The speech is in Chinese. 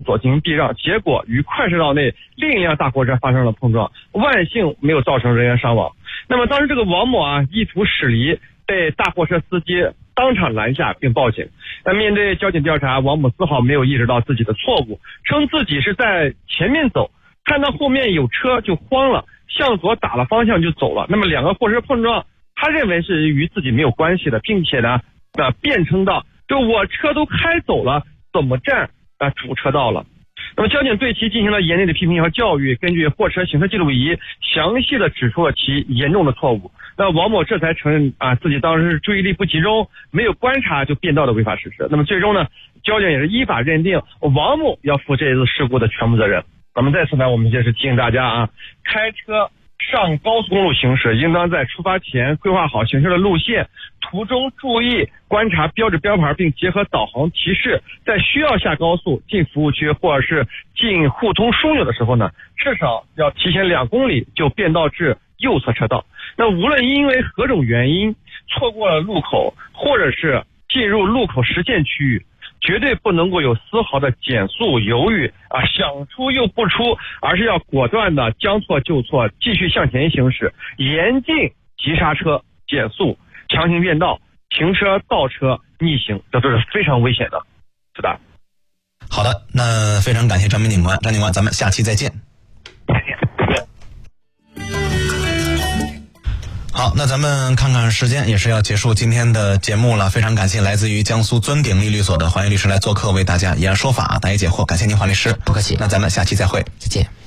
所进行避让，结果与快车道内另一辆大货车发生了碰撞，万幸没有造成人员伤亡。那么当时这个王某意图驶离，被大货车司机当场拦下并报警。那面对交警调查，王某丝毫没有意识到自己的错误，称自己是在前面走，看到后面有车就慌了，向左打了方向就走了。那么两个货车碰撞，他认为是与自己没有关系的，并且呢辩称道，就我车都开走了，怎么占主车道了。那么交警对其进行了严厉的批评和教育，根据货车行车记录仪详细的指出了其严重的错误。那王某这才承认自己当时是注意力不集中，没有观察就变道的违法实施。那么最终呢，交警也是依法认定王某要负这次事故的全部责任。那么在此呢，我们就是提醒大家开车上高速公路行驶，应当在出发前规划好行车的路线，途中注意观察标志标牌，并结合导航提示，在需要下高速、进服务区或者是进互通枢纽的时候呢，至少要提前2公里就变道至右侧车道。那无论因为何种原因错过了路口，或者是进入路口实线区域，绝对不能够有丝毫的减速犹豫想出又不出，而是要果断的将错就错，继续向前行驶，严禁急刹车、减速、强行变道、停车、倒车、逆行，这都是非常危险的。是的。 好的，那非常感谢张明警官，张警官，咱们下期再见。好，那咱们看看时间，也是要结束今天的节目了。非常感谢来自于江苏尊鼎利律所的黄毅律师来做客，为大家以案说法，答疑解惑。感谢您，黄律师。 不客气。 那咱们下期再会， 再见。